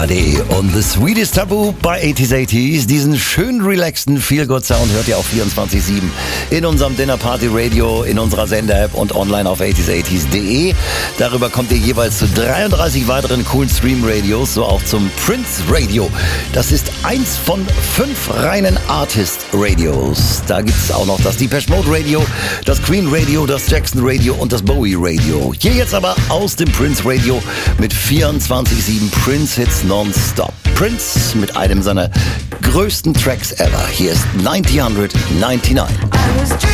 Ade und The Sweetest Taboo bei 80s. Diesen schönen, relaxten Feel-Good-Sound hört ihr auch 24/7 in unserem Dinner Party Radio, in unserer Sender-App und online auf 80s.de. Darüber kommt ihr jeweils zu 33 weiteren coolen Stream-Radios, so auch zum Prince Radio. Das ist eins von 5 reinen Artist-Radios. Da gibt es auch noch das Depeche Mode Radio, das Queen Radio, das Jackson Radio und das Bowie Radio. Hier jetzt aber aus dem Prince Radio mit 24/7 Prince-Hits nonstop. Prince mit einem seiner größten Tracks ever. Hier ist 1999.